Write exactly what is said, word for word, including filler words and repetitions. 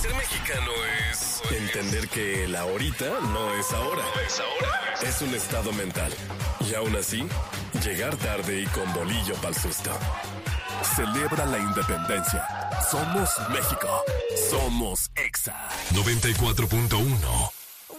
Ser mexicano es entender que el ahorita no es ahora. No es ahora. Es un estado mental. Y aún así, llegar tarde y con bolillo pa'l susto. Celebra la independencia. Somos México. Somos Exa. noventa y cuatro punto uno